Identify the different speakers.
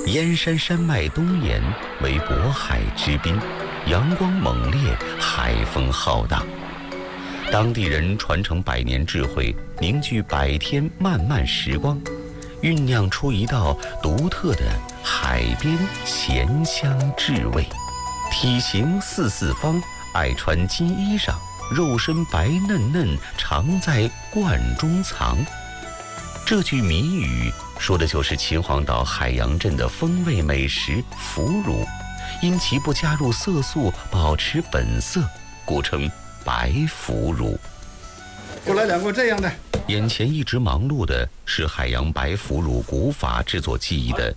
Speaker 1: 燕山山脉东沿为渤海之滨，阳光猛烈，海风浩荡。当地人传承百年智慧，凝聚百天漫漫时光，酝酿出一道独特的海边咸香至味。体型四方，爱穿金衣裳，肉身白嫩嫩，常在罐中藏。这句谜语说的就是秦皇岛海洋镇的风味美食腐乳，因其不加入色素，保持本色，故称白腐乳。
Speaker 2: 给我来2个这样的。
Speaker 1: 眼前一直忙碌的是海洋白腐乳古法制作技艺的